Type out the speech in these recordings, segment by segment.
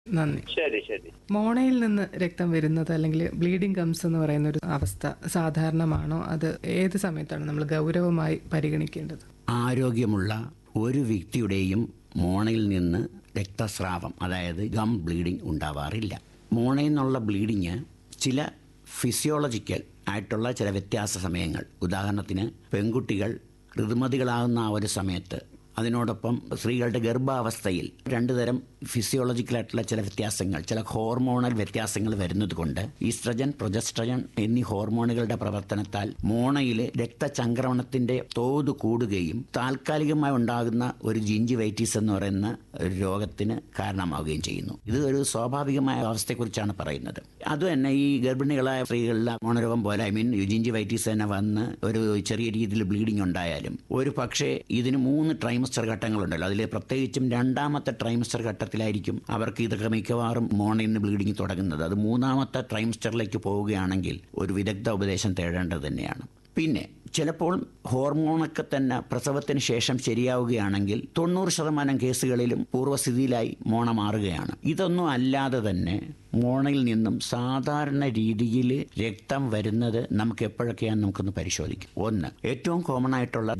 നന്ദി. ശരി. മോണയിൽ നിന്ന് രക്തം വരുന്നത് അല്ലെങ്കിൽ ബ്ലീഡിംഗ് ഗംസ് എന്ന് പറയുന്ന ഒരു അവസ്ഥ സാധാരണമാണോ? അത് ഏത് സമയത്താണ് നമ്മൾ ഗൗരവമായി പരിഗണിക്കേണ്ടത്? ആരോഗ്യമുള്ള ഒരു വ്യക്തിയുടെയും മോണയിൽ നിന്ന് രക്തസ്രാവം, അതായത് ഗം ബ്ലീഡിംഗ് ഉണ്ടാവാറില്ല. മോണയിൽ നിന്നുള്ള ബ്ലീഡിങ് ചില ഫിസിയോളജിക്കൽ ആയിട്ടുള്ള ചില വ്യത്യാസ സമയങ്ങൾ, ഉദാഹരണത്തിന് പെൺകുട്ടികൾ ഋതുമതികളാകുന്ന ആ ഒരു സമയത്ത്, അതിനോടൊപ്പം സ്ത്രീകളുടെ ഗർഭാവസ്ഥയിൽ രണ്ടു തരം ഫിസിയോളജിക്കലായിട്ടുള്ള ചില വ്യത്യാസങ്ങൾ, ചില ഹോർമോണൽ വ്യത്യാസങ്ങൾ വരുന്നത് കൊണ്ട് ഈസ്ട്രജൻ, പ്രൊജസ്ട്രജൻ എന്നീ ഹോർമോണുകളുടെ പ്രവർത്തനത്താൽ മോണയിൽ രക്തചംക്രമണത്തിന്റെ തോത് കൂടുകയും താൽക്കാലികമായി ഉണ്ടാകുന്ന ഒരു ജിഞ്ചിവൈറ്റിസ് എന്ന് പറയുന്ന ഒരു രോഗത്തിന് കാരണമാവുകയും ചെയ്യുന്നു. ഇത് ഒരു സ്വാഭാവികമായ അവസ്ഥയെക്കുറിച്ചാണ് പറയുന്നത്. അതുതന്നെ ഈ ഗർഭിണികളായ സ്ത്രീകളിലെ മോണരോഗം പോലെ ജിഞ്ചിവൈറ്റിസ് തന്നെ വന്ന് ഒരു ചെറിയ രീതിയിൽ ബ്ലീഡിംഗ് ഉണ്ടായാലും ഒരു പക്ഷേ ഇതിന് 3 ട്രൈമസ്റ്റർ ഘട്ടങ്ങളുണ്ടല്ലോ. അതിൽ പ്രത്യേകിച്ചും രണ്ടാമത്തെ ട്രൈമസ്റ്റർ ഘട്ടത്തിലായിരിക്കും അവർക്ക് ഇതൊക്കെ മിക്കവാറും മോണയിൽ നിന്ന് ബ്ലീഡിങ് തുടങ്ങുന്നത്. അത് 3ാമത്തെ ട്രൈമസ്റ്ററിലേക്ക് പോവുകയാണെങ്കിൽ ഒരു വിദഗ്ധ ഉപദേശം തേടേണ്ടത് തന്നെയാണ്. പിന്നെ ചിലപ്പോൾ ഹോർമോണൊക്കെ തന്നെ പ്രസവത്തിന് ശേഷം ശരിയാവുകയാണെങ്കിൽ 90% കേസുകളിലും പൂർവ്വസ്ഥിതിയിലായി മോണ മാറുകയാണ്. ഇതൊന്നും അല്ലാതെ തന്നെ മോണയിൽ നിന്നും സാധാരണ രീതിയിൽ രക്തം വരുന്നത് നമുക്ക് എപ്പോഴൊക്കെയാണെന്ന് നമുക്കൊന്ന് പരിശോധിക്കാം. ഒന്ന്, ഏറ്റവും കോമൺ ആയിട്ടുള്ള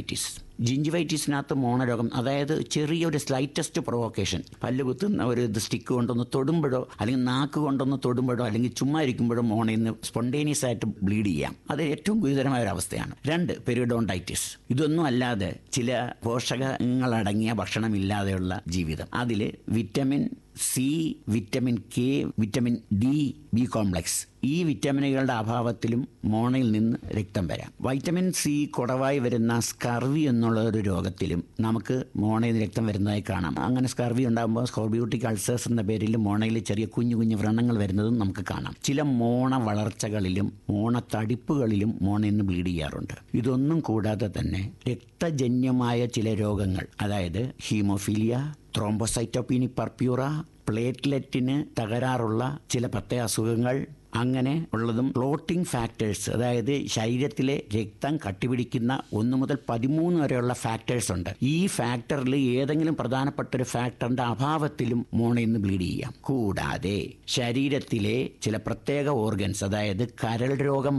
ജിഞ്ചിവൈറ്റിസിനകത്ത് മോണരോഗം, അതായത് ചെറിയൊരു സ്ലൈറ്റസ്റ്റ് പ്രൊവോക്കേഷൻ, പല്ല് കുത്തുന്ന ഒരു സ്റ്റിക്ക് കൊണ്ടൊന്ന് തൊടുമ്പോഴോ അല്ലെങ്കിൽ നാക്ക് കൊണ്ടൊന്ന് തൊടുമ്പോഴോ അല്ലെങ്കിൽ ചുമ്മാ ഇരിക്കുമ്പോഴോ മോണയിൽ നിന്ന് സ്പോണ്ടേനിയസ് ആയിട്ട് ബ്ലീഡ് ചെയ്യാം. അത് ഏറ്റവും ഗുരുതരമായ ഒരു അവസ്ഥയാണ്. 2, പെരിഡോണ്ടൈറ്റിസ്. ഇതൊന്നും അല്ലാതെ ചില പോഷകങ്ങളടങ്ങിയ ഭക്ഷണമില്ലാതെയുള്ള ജീവിതം, അതിൽ vitamin C, vitamin K, vitamin D, B complex, ഈ വിറ്റമിനുകളുടെ അഭാവത്തിലും മോണയിൽ നിന്ന് രക്തം വരാം. വൈറ്റമിൻ സി കുറവായി വരുന്ന സ്കർവി എന്നുള്ള ഒരു രോഗത്തിലും നമുക്ക് മോണയിൽ നിന്ന് രക്തം വരുന്നതായി കാണാം. അങ്ങനെ സ്കർവി ഉണ്ടാകുമ്പോൾ സ്കോർബിയോട്ടിക് അൾസേഴ്സ് എന്ന പേരിൽ മോണയിൽ ചെറിയ കുഞ്ഞു വ്രണങ്ങൾ വരുന്നതും നമുക്ക് കാണാം. ചില മോണ വളർച്ചകളിലും മോണ തടിപ്പുകളിലും മോണയിൽ നിന്ന് ബ്ലീഡ് ചെയ്യാറുണ്ട്. ഇതൊന്നും കൂടാതെ തന്നെ രക്തജന്യമായ ചില രോഗങ്ങൾ, അതായത് ഹീമോഫീലിയ, ത്രോംബോസൈറ്റോപീനി പർപ്യൂറ, പ്ലേറ്റ്ലെറ്റിന് തകരാറുള്ള ചില പ്രത്യേക അസുഖങ്ങൾ, അങ്ങനെ ഉള്ളതും ക്ലോട്ടിംഗ് ഫാക്ടേഴ്സ്, അതായത് ശരീരത്തിലെ രക്തം കട്ടിപിടിക്കുന്ന 1 മുതൽ 13 വരെയുള്ള ഫാക്ടേഴ്സ് ഉണ്ട്. ഈ ഫാക്ടറിൽ ഏതെങ്കിലും പ്രധാനപ്പെട്ട ഒരു ഫാക്ടറിന്റെ അഭാവത്തിലും മോണയിൽ നിന്ന് ബ്ലീഡ് ചെയ്യാം. കൂടാതെ ശരീരത്തിലെ ചില പ്രത്യേക ഓർഗൻസ്, അതായത് കരൾ രോഗം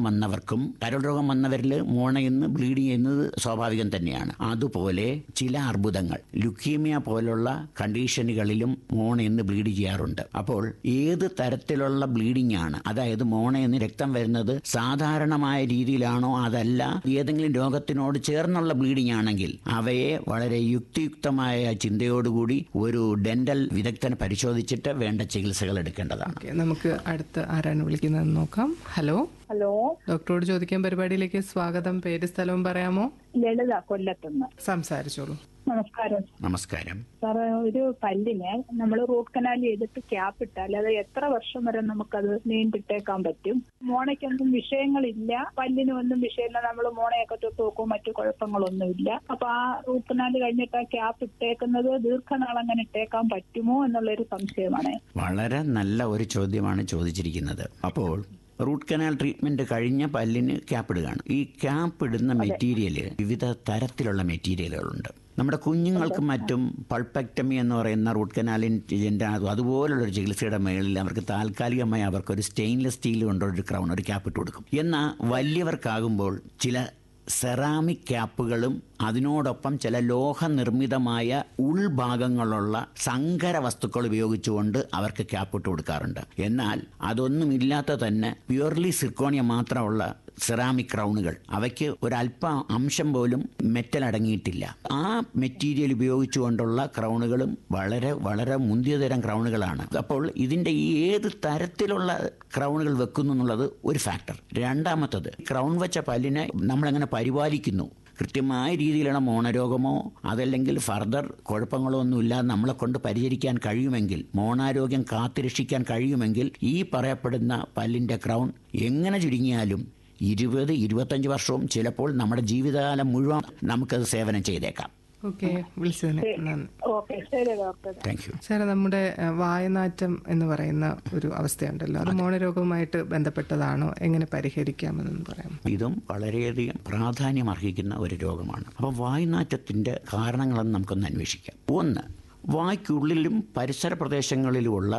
വന്നവരിൽ മോണയിൽ നിന്ന് ബ്ലീഡ് ചെയ്യുന്നത് സ്വാഭാവികം തന്നെയാണ്. അതുപോലെ ചില അർബുദങ്ങൾ, ലുക്കീമിയ പോലുള്ള കണ്ടീഷനുകളിലും മോണയിൽ നിന്ന് ബ്ലീഡ് ചെയ്യാറുണ്ട്. അപ്പോൾ ഏത് തരത്തിലുള്ള ബ്ലീഡിംഗ് ആണ്, അതായത് മോണയിൽ നിന്ന് രക്തം വരുന്നത് സാധാരണമായ രീതിയിലാണോ അതല്ല ഏതെങ്കിലും രോഗത്തിനോട് ചേർന്നുള്ള ബ്ലീഡിംഗ് ആണെങ്കിൽ അവയെ വളരെ യുക്തിയുക്തമായ ചിന്തയോടുകൂടി ഒരു ഡെന്റൽ വിദഗ്ധനെ പരിശോധിച്ചിട്ട് വേണ്ട ചികിത്സകൾ എടുക്കേണ്ടതാണ്. നമുക്ക് അടുത്ത ആരാണ് വിളിക്കുന്നതെന്ന് നോക്കാം. ഹലോ. ഡോക്ടറോട് ചോദിക്കാൻ പരിപാടിയിലേക്ക് സ്വാഗതം. പേര് സ്ഥലവും പറയാമോ? ലളിത, കൊല്ലത്തുനിന്ന്. സംസാരിച്ചോളൂ. നമസ്കാരം സാറേ. ഒരു പല്ലിനെ നമ്മൾ റൂട്ട് കനാൽ ചെയ്തിട്ട് ക്യാപ്പ് ഇട്ടാൽ അത് എത്ര വർഷം വരെ നമുക്കത് നീണ്ടിട്ടേക്കാൻ പറ്റും? മോണയ്ക്കൊന്നും വിഷയങ്ങളില്ല, പല്ലിനും ഒന്നും വിഷയമില്ല, നമ്മൾ മോണയൊക്കെ തൊട്ട് നോക്കും, മറ്റു കുഴപ്പങ്ങളൊന്നുമില്ല. അപ്പൊ ആ റൂട്ട് കനാൽ കഴിഞ്ഞിട്ട് ആ ക്യാപ്പ് ഇട്ടേക്കുന്നത് ദീർഘനാൾ അങ്ങനെ ഇട്ടേക്കാൻ പറ്റുമോ എന്നുള്ളൊരു സംശയമാണ്. വളരെ നല്ല ഒരു ചോദ്യമാണ് ചോദിച്ചിരിക്കുന്നത്. അപ്പോൾ റൂട്ട് കനാൽ ട്രീറ്റ്മെന്റ് കഴിഞ്ഞ പല്ലിന് ക്യാപ്പ് ഇടുകയാണ്. ഈ ക്യാപ്പ് ഇടുന്ന മെറ്റീരിയല് വിവിധ തരത്തിലുള്ള മെറ്റീരിയലുകളുണ്ട്. നമ്മുടെ കുഞ്ഞുങ്ങൾക്കും മറ്റും പൾപ്പക്ടമി എന്ന് പറയുന്ന റൂട്ട് കനാലിൻ്റെ അതുപോലുള്ളൊരു ചികിത്സയുടെ മേളിൽ അവർക്ക് താൽക്കാലികമായി അവർക്കൊരു സ്റ്റെയിൻലെസ് സ്റ്റീൽ കൊണ്ടൊരു ക്രൗൺ, ഒരു ക്യാപ്പ് ഇട്ട് കൊടുക്കും. എന്നാൽ വലിയവർക്കാകുമ്പോൾ ചില സെറാമിക് ക്യാപ്പുകളും അതിനോടൊപ്പം ചില ലോഹനിർമ്മിതമായ ഉൾഭാഗങ്ങളുള്ള സങ്കര വസ്തുക്കൾ ഉപയോഗിച്ചുകൊണ്ട് അവർക്ക് ക്യാപ്പ് ഇട്ട് കൊടുക്കാറുണ്ട്. എന്നാൽ അതൊന്നുമില്ലാത്ത തന്നെ പ്യുവർലി സിർക്കോണിയ മാത്രമുള്ള സെറാമിക് ക്രൗണുകൾ, അവയ്ക്ക് ഒരല്പ അംശം പോലും മെറ്റൽ അടങ്ങിയിട്ടില്ല. ആ മെറ്റീരിയൽ ഉപയോഗിച്ചുകൊണ്ടുള്ള ക്രൗണുകളും വളരെ വളരെ മുന്തിയ തരം ക്രൗണുകളാണ്. അപ്പോൾ ഇതിൻ്റെ ഈ ഏത് തരത്തിലുള്ള ക്രൗണുകൾ വെക്കുന്നു എന്നുള്ളത് ഒരു ഫാക്ടർ. രണ്ടാമത്തത്, ക്രൗൺ വെച്ച പല്ലിനെ നമ്മളെങ്ങനെ പരിപാലിക്കുന്നു. കൃത്യമായ രീതിയിലുള്ള മോണരോഗമോ അതല്ലെങ്കിൽ ഫർദർ കുഴപ്പങ്ങളോ ഒന്നുമില്ലാതെ നമ്മളെ കൊണ്ട് പരിചരിക്കാൻ കഴിയുമെങ്കിൽ, മോണാരോഗ്യം കാത്തുരക്ഷിക്കാൻ കഴിയുമെങ്കിൽ ഈ പറയപ്പെടുന്ന പല്ലിൻ്റെ ക്രൗൺ എങ്ങനെ ചുരുങ്ങിയാലും 20-25 വർഷവും ചിലപ്പോൾ നമ്മുടെ ജീവിതകാലം മുഴുവൻ നമുക്കത് സേവനം ചെയ്തേക്കാം. സാറേ, നമ്മുടെ വായനാറ്റം എന്ന് പറയുന്ന ഒരു അവസ്ഥയുണ്ടല്ലോ, അത് മോണരോഗവുമായിട്ട് ബന്ധപ്പെട്ടതാണോ? എങ്ങനെ പരിഹരിക്കാമെന്ന് പറയാം? ഇതും വളരെയധികം പ്രാധാന്യം അർഹിക്കുന്ന ഒരു രോഗമാണ്. അപ്പോൾ വായനാറ്റത്തിൻ്റെ കാരണങ്ങളെന്ന് നമുക്കൊന്ന് അന്വേഷിക്കാം. ഒന്ന്, വായ്ക്കുള്ളിലും പരിസര പ്രദേശങ്ങളിലുമുള്ള